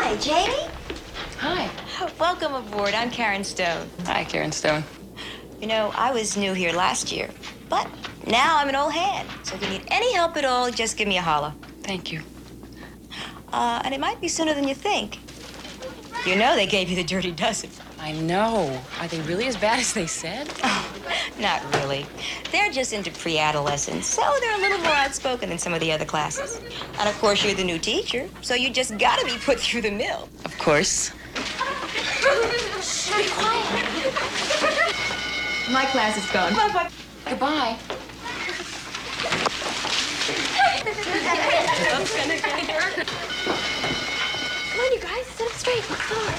Hi, Jamie. Hi. Welcome aboard. I'm Karen Stone. Hi, Karen Stone. You know, I was new here last year, but now I'm an old hand. So if you need any help at all, just give me a holler. Thank you. And it might be sooner than you think. You know they gave you the dirty dozen. I know. Are they really as bad as they said? Oh, not really. They're just into pre-adolescence, so they're a little more outspoken than some of the other classes. And of course, you're the new teacher, so you just gotta be put through the mill. Of course. Be quiet. My class is gone. Bye-bye. Goodbye. Come on, you guys. Sit up straight. Let's go.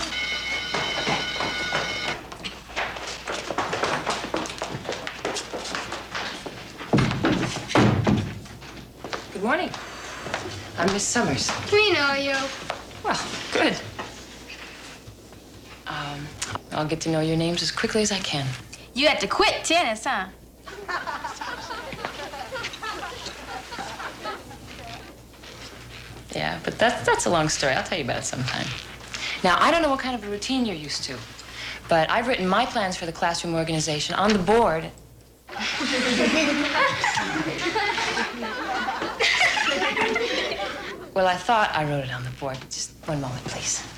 Good morning. I'm Miss Summers. We know you. Well, good. I'll get to know your names as quickly as I can. You had to quit tennis, huh? Yeah, but that's a long story. I'll tell you about it sometime. Now, I don't know what kind of a routine you're used to, but I've written my plans for the classroom organization on the board. Well, I thought I wrote it on the board. Just one moment, please.